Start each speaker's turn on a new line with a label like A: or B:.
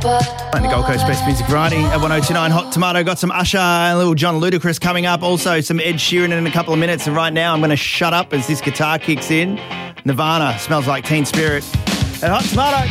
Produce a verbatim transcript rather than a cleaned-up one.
A: And the Gold Coast Best Music Variety at one oh two nine Hot Tomato. Got some Usher and a little John Ludacris coming up. Also some Ed Sheeran in a couple of minutes. And right now I'm going to shut up as this guitar kicks in. Nirvana, Smells Like Teen Spirit at Hot Tomato.